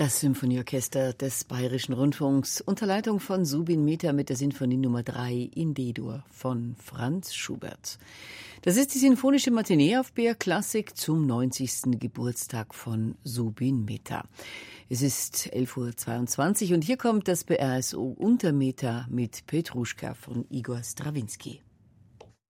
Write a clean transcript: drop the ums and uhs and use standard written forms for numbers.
Das Symphonieorchester des Bayerischen Rundfunks unter Leitung von Zubin Mehta mit der Sinfonie Nummer 3 in D-Dur von Franz Schubert. Das ist die sinfonische Matinee auf BR Klassik zum 90. Geburtstag von Zubin Mehta. Es ist 11:22 Uhr und hier kommt das BRSO unter Mehta mit Petruschka von Igor Strawinski.